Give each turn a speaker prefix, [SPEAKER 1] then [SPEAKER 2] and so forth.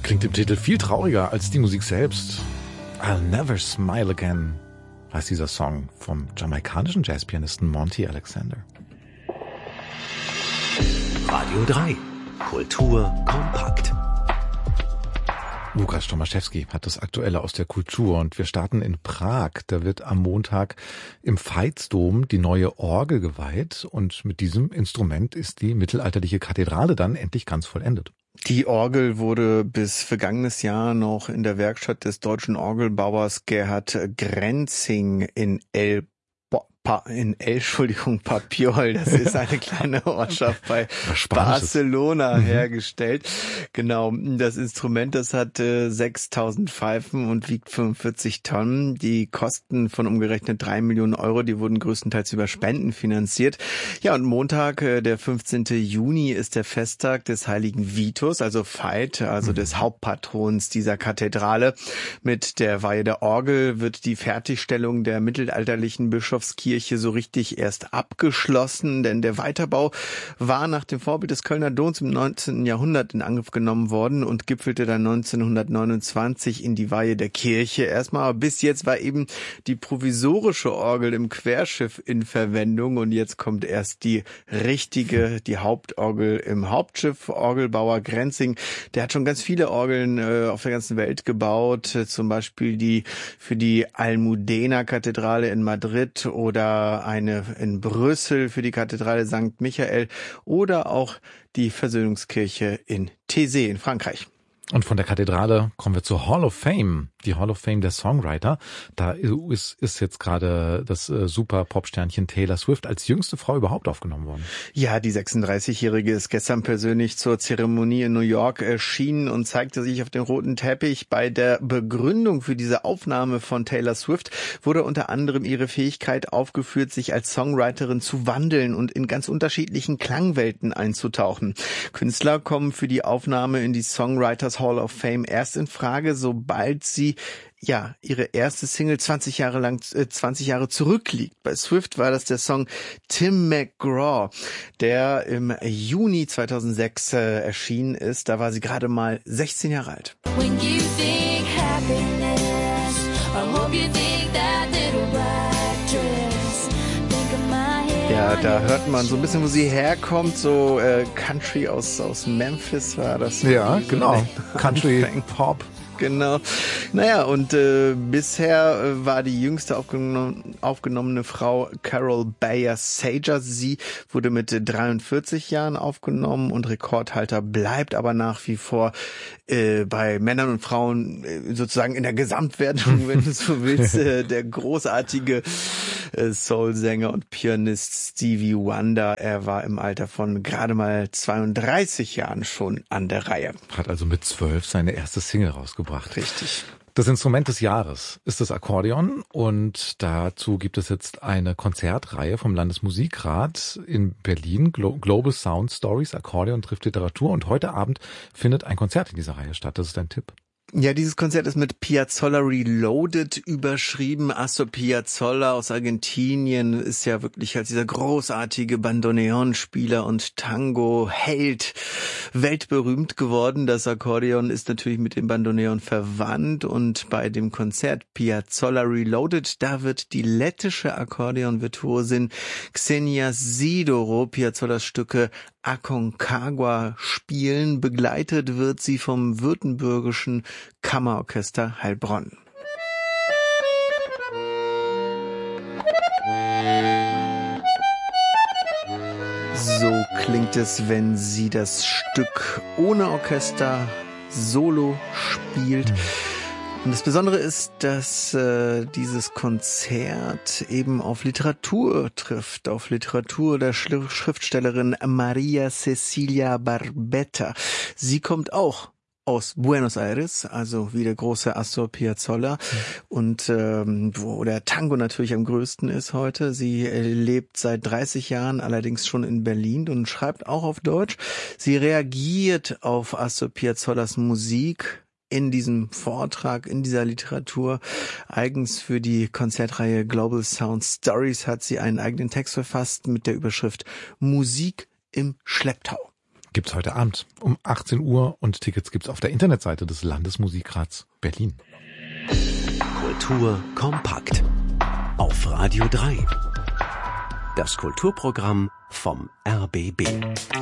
[SPEAKER 1] Klingt im Titel viel trauriger als die Musik selbst. I'll Never Smile Again heißt dieser Song vom jamaikanischen Jazzpianisten Monty Alexander.
[SPEAKER 2] Radio 3. Kultur kompakt.
[SPEAKER 1] Łukasz Tomaszewski hat das Aktuelle aus der Kultur und wir starten in Prag. Da wird am Montag im Veitsdom die neue Orgel geweiht und mit diesem Instrument ist die mittelalterliche Kathedrale dann endlich ganz vollendet.
[SPEAKER 3] Die Orgel wurde bis vergangenes Jahr noch in der Werkstatt des deutschen Orgelbauers Gerhard Grenzing in Papiol, das ist eine kleine Ortschaft bei Barcelona hergestellt. Genau, das Instrument, das hat 6.000 Pfeifen und wiegt 45 Tonnen. Die Kosten von umgerechnet 3 Millionen Euro, die wurden größtenteils über Spenden finanziert. Ja, und Montag, der 15. Juni, ist der Festtag des heiligen Vitus, also Veit, also des Hauptpatrons dieser Kathedrale. Mit der Weihe der Orgel wird die Fertigstellung der mittelalterlichen Bischofskirche so richtig erst abgeschlossen, denn der Weiterbau war nach dem Vorbild des Kölner Doms im 19. Jahrhundert in Angriff genommen worden und gipfelte dann 1929 in die Weihe der Kirche. Erstmal, bis jetzt war eben die provisorische Orgel im Querschiff in Verwendung und jetzt kommt erst die richtige, die Hauptorgel im Hauptschiff. Orgelbauer Grenzing, der hat schon ganz viele Orgeln auf der ganzen Welt gebaut, zum Beispiel die für die Almudena-Kathedrale in Madrid oder eine in Brüssel für die Kathedrale St. Michael oder auch die Versöhnungskirche in Thésée in Frankreich.
[SPEAKER 1] Und von der Kathedrale kommen wir zur Hall of Fame, die Hall of Fame der Songwriter. Da ist jetzt gerade das Super-Pop-Sternchen Taylor Swift als jüngste Frau überhaupt aufgenommen worden.
[SPEAKER 3] Ja, die 36-Jährige ist gestern persönlich zur Zeremonie in New York erschienen und zeigte sich auf dem roten Teppich. Bei der Begründung für diese Aufnahme von Taylor Swift wurde unter anderem ihre Fähigkeit aufgeführt, sich als Songwriterin zu wandeln und in ganz unterschiedlichen Klangwelten einzutauchen. Künstler kommen für die Aufnahme in die Songwriters Hall of Fame erst in Frage, sobald sie ihre erste Single 20 Jahre zurückliegt. Bei Swift war das der Song Tim McGraw, der im Juni 2006 erschienen ist. Da war sie gerade mal 16 Jahre alt. When you think happiness, I hope you think that little black dress. Think of my head. Ja, da hört man so ein bisschen, wo sie herkommt, so Country aus Memphis war das.
[SPEAKER 1] Ja, genau. Country, Pop.
[SPEAKER 3] Genau. Naja, und bisher war die jüngste aufgenommene Frau Carol Bayer Sager. Sie wurde mit 43 Jahren aufgenommen und Rekordhalter bleibt aber nach wie vor bei Männern und Frauen sozusagen in der Gesamtwertung, wenn du so willst, der großartige Soul-Sänger und Pianist Stevie Wonder. Er war im Alter von gerade mal 32 Jahren schon an der Reihe.
[SPEAKER 1] Hat also mit 12 seine erste Single rausgebracht.
[SPEAKER 3] Richtig.
[SPEAKER 1] Das Instrument des Jahres ist das Akkordeon und dazu gibt es jetzt eine Konzertreihe vom Landesmusikrat in Berlin, Global Sound Stories, Akkordeon trifft Literatur und heute Abend findet ein Konzert in dieser Reihe statt. Das ist dein Tipp?
[SPEAKER 3] Ja, dieses Konzert ist mit Piazzolla Reloaded überschrieben. Astor Piazzolla aus Argentinien ist ja wirklich als dieser großartige Bandoneon-Spieler und Tango-Held weltberühmt geworden. Das Akkordeon ist natürlich mit dem Bandoneon verwandt und bei dem Konzert Piazzolla Reloaded, da wird die lettische Akkordeon-Virtuosin Xenia Sidoro Piazzollas Stücke Aconcagua spielen. Begleitet wird sie vom württembergischen Kammerorchester Heilbronn. So klingt es, wenn sie das Stück ohne Orchester solo spielt. Und das Besondere ist, dass dieses Konzert eben auf Literatur trifft, auf Literatur der Schriftstellerin Maria Cecilia Barbetta. Sie kommt auch aus Buenos Aires, also wie der große Astor Piazzolla und wo der Tango natürlich am größten ist heute. Sie lebt seit 30 Jahren allerdings schon in Berlin und schreibt auch auf Deutsch. Sie reagiert auf Astor Piazzollas Musik in diesem Vortrag, in dieser Literatur. Eigens für die Konzertreihe Global Sound Stories hat sie einen eigenen Text verfasst mit der Überschrift Musik im Schlepptau.
[SPEAKER 1] Gibt's heute Abend um 18 Uhr und Tickets gibt's auf der Internetseite des Landesmusikrats Berlin.
[SPEAKER 2] Kultur kompakt auf Radio 3. Das Kulturprogramm vom RBB.